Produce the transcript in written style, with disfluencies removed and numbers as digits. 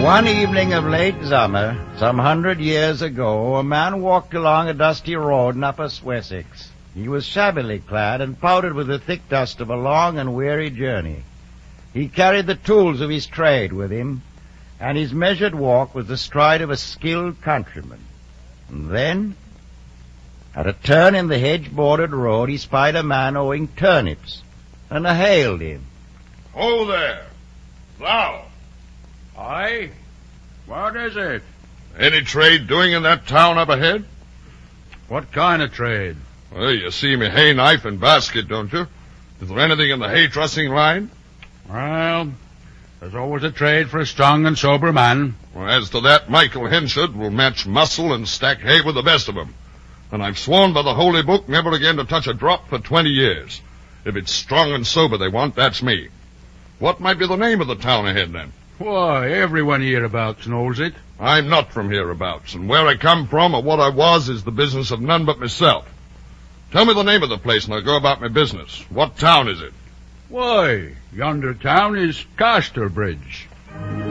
One evening of late summer, some 100 years ago, a man walked along a dusty road in Upper Wessex. He was shabbily clad and powdered with the thick dust of a long and weary journey. He carried the tools of his trade with him, and his measured walk was the stride of a skilled countryman. And then, at a turn in the hedge-bordered road, he spied a man owing turnips, and hailed him. Ho there! Thou! Aye? What is it? Any trade doing in that town up ahead? What kind of trade? Well, you see me hay knife and basket, don't you? Is there anything in the hay trussing line? Well, there's always a trade for a strong and sober man. Well, as to that, Michael Henshard will match muscle and stack hay with the best of them. And I've sworn by the Holy Book never again to touch a drop for 20 years. If it's strong and sober they want, that's me. What might be the name of the town ahead, then? Why, everyone hereabouts knows it. I'm not from hereabouts, and where I come from or what I was is the business of none but myself. Tell me the name of the place and I'll go about my business. What town is it? Why, yonder town is Casterbridge.